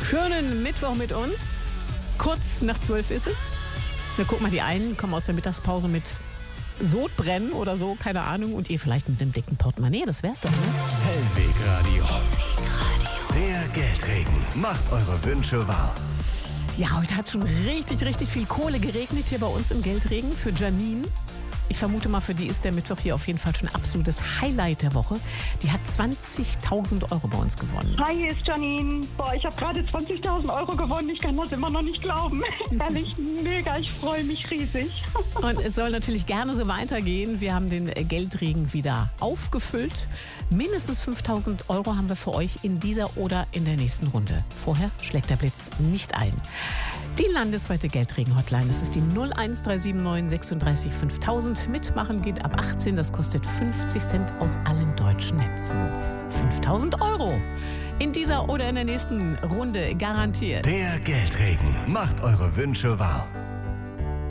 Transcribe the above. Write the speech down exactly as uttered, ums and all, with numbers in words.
Schönen Mittwoch mit uns. Kurz nach zwölf ist es. Na, guck mal, die einen kommen aus der Mittagspause mit Sodbrennen oder so, keine Ahnung. Und ihr vielleicht mit dem dicken Portemonnaie, das wär's doch, ne? Hellweg Radio. Der Geldregen macht eure Wünsche wahr. Ja, heute hat schon richtig, richtig viel Kohle geregnet hier bei uns im Geldregen für Janine. Ich vermute mal, für die ist der Mittwoch hier auf jeden Fall schon ein absolutes Highlight der Woche. Die hat zwanzigtausend Euro bei uns gewonnen. Hi, hier ist Janine. Boah, ich habe gerade zwanzigtausend Euro gewonnen. Ich kann das immer noch nicht glauben. Ehrlich, mega. Ich freue mich riesig. Und es soll natürlich gerne so weitergehen. Wir haben den Geldregen wieder aufgefüllt. Mindestens fünftausend Euro haben wir für euch in dieser oder in der nächsten Runde. Vorher schlägt der Blitz nicht ein. Die landesweite Geldregen-Hotline, das ist die null eins drei sieben neun sechsunddreißig fünftausend. Mitmachen geht ab achtzehn, das kostet fünfzig Cent aus allen deutschen Netzen. fünftausend Euro in dieser oder in der nächsten Runde garantiert. Der Geldregen macht eure Wünsche wahr.